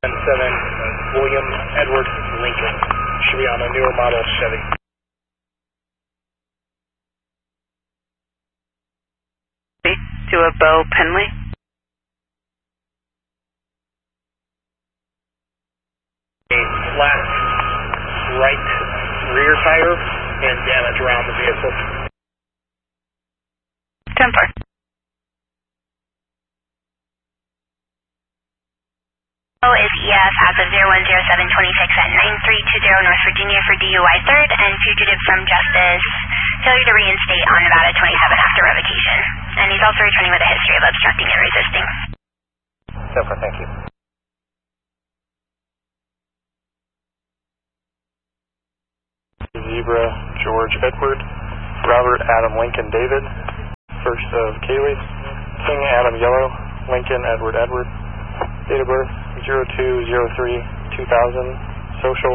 William Edward Lincoln. Should be on a newer model Chevy. To a Bo Penley. A flat right rear tire and damage around the vehicle. 10-4. Is EF as of 010726 at 9320 North Virginia for DUI 3rd and fugitive from justice, failure to reinstate on Nevada 27 after revocation. And he's also returning with a history of obstructing and resisting. Super, thank you. Zebra George Edward, Robert Adam Lincoln David, first of Kaylee, King Adam Yellow, Lincoln Edward Edward, date of birth 02/03/2000, social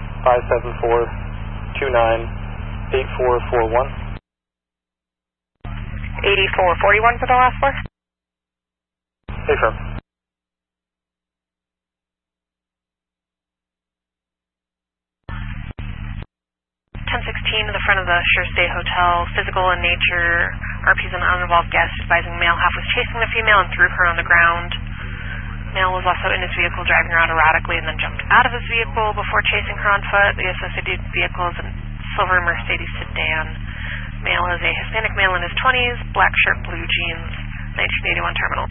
574-29-8441. 8441 for the last four. Affirm. To the front of the Sure Stay Hotel, physical in nature, RP's an uninvolved guest, advising male half was chasing the female and threw her on the ground. Male was also in his vehicle driving around erratically and then jumped out of his vehicle before chasing her on foot. The associated vehicle is a silver Mercedes sedan. Male is a Hispanic male in his 20s, black shirt, blue jeans, 1981 terminal.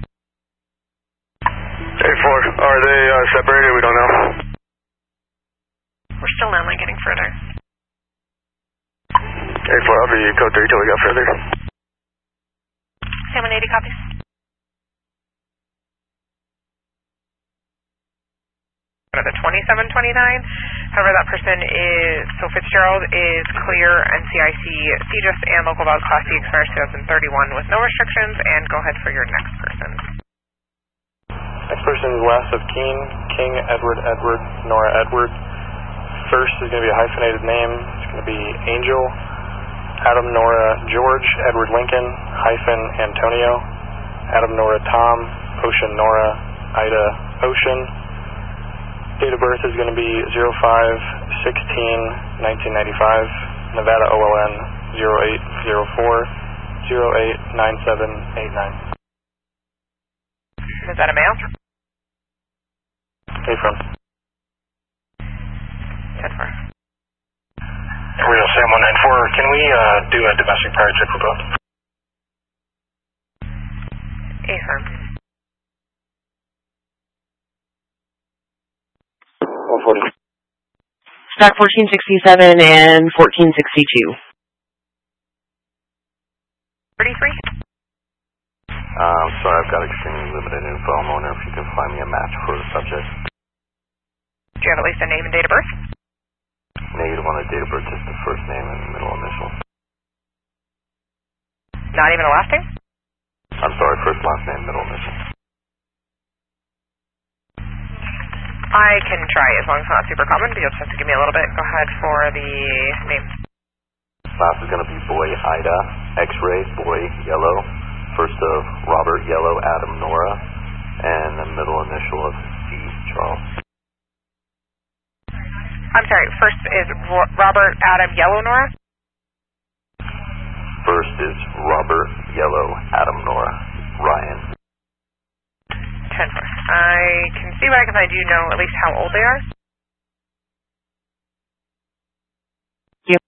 84, are they separated? We don't know. We're still not getting further. 84, I'll be code 3 till we got further. Sam 180 copies. The 2729. However, that person is, so Fitzgerald is clear NCIC, CJIS, and local laws Class C expires 2031 with no restrictions, and go ahead for your next person. Next person is last of Keene, King Edward Edward, Nora Edward. First is going to be a hyphenated name. It's going to be Angel, Adam Nora George, Edward Lincoln, hyphen Antonio, Adam Nora Tom, Ocean Nora, Ida Ocean. Date of birth is going to be 05/16/1995, Nevada OLN 0804-089789. Is that a male? Affirm. 10-4. Real Sam 194, can we do a domestic prior check for both? Affirm. 140. Stock 1467 and 1462. 33. Sorry, I've got extremely limited info. I'm wondering if you can find me a match for the subject. Do you have at least a name and date of birth? Negative on the date of birth, just the first name and middle initial. Not even a last name? I'm sorry, first, last name, middle initial. I can try as long as it's not super common, but you'll just have to give me a little bit. Go ahead for the name. Last is going to be Boy Ida, X-ray, Boy Yellow, first of Robert Yellow, Adam Nora, and the middle initial of C, Charles. I'm sorry, first is Robert Adam Yellow Nora? First is Robert Yellow, Adam Nora, Ryan. 10-4. I can see what I can find. Do you know at least how old they are? Yep.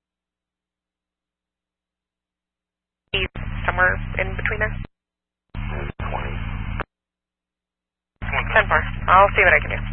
Somewhere in between there? Maybe 20. 10-4. I'll see what I can do.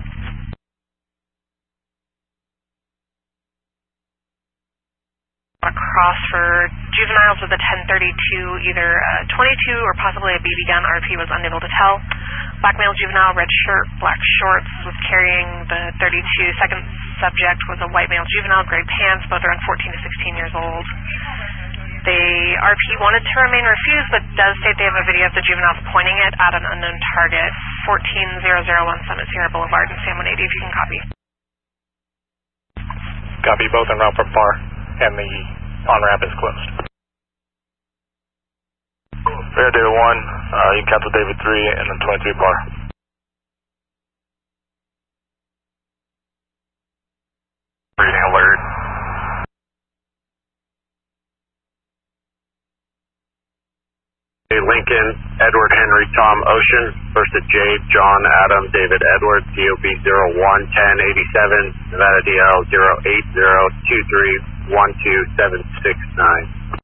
Across for juveniles with a 1032, either a 22 or possibly a BB gun. RP was unable to tell. Black male juvenile, red shirt, black shorts, was carrying the 32. Second subject was a white male juvenile, gray pants. Both are on 14 to 16 years old. The RP wanted to remain refused, but does state they have a video of the juveniles pointing it at an unknown target. 140017 Summit Sierra Boulevard in San 180, if you can copy. Copy, both en route for bar, and the on-ramp is closed. Fair Data 1, you can cancel David 3 and then 23 bar. Lincoln, Edward Henry Tom Ocean, first to Jade John Adam David Edward, DOB 011087, Nevada DL 08023127769.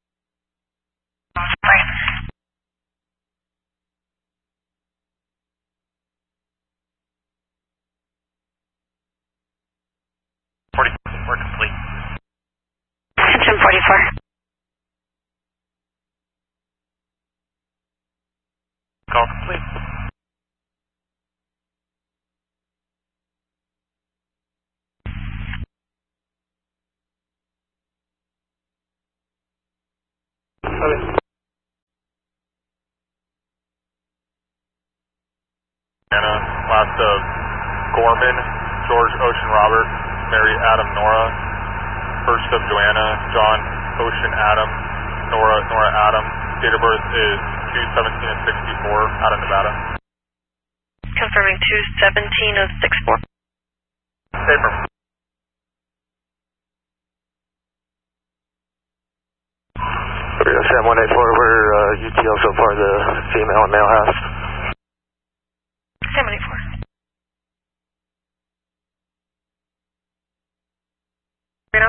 We're complete. Attention 44. Call complete. Anna, last of Gorman, George Ocean Robert, Mary Adam Nora, first of Joanna, John Ocean Adam, Nora Adam. Date of birth is 2/17 of 64 out of Nevada. Confirming 2/17 of 64. Paper. Sam 184, we're UTL so far, the female and male house. Sam 184. Right now.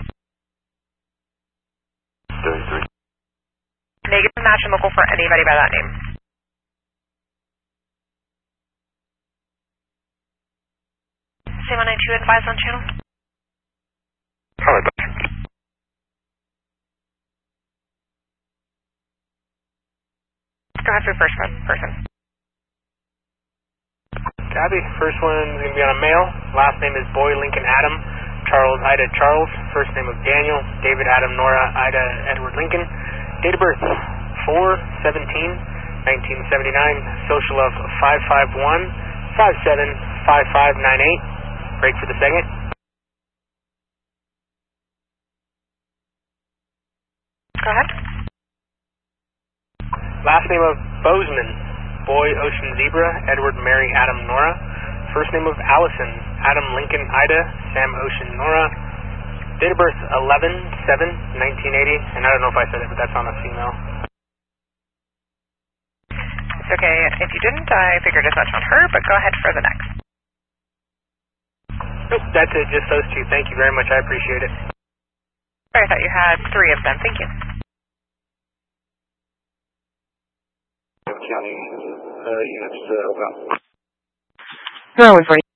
33. Negative match and local for anybody by that name. Sam 192, advise on channel. Alright. Go ahead for your first person. Copy. First one's going to be on a male. Last name is Boy Lincoln Adam, Charles Ida Charles. First name of Daniel, David Adam Nora Ida Edward Lincoln. Date of birth 4/17/1979. Social of 551-575598. Break for the second. Go ahead. Last name of Bozeman, Boy Ocean Zebra, Edward Mary Adam Nora. First name of Allison, Adam Lincoln Ida, Sam Ocean Nora. Date of birth 11/7/1980, and I don't know if I said it, but that's on a female. It's okay if you didn't. I figured as much on her, but go ahead for the next. Nope, that's it. Just those two. Thank you very much. I appreciate it. Sorry, I thought you had 3 of them. Thank you. County units about. No, we're ready.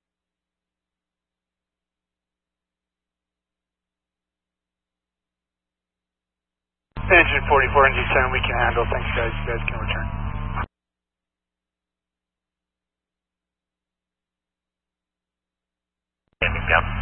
Engine 44 and G7 we can handle. Thanks guys. You guys can return. Standing down.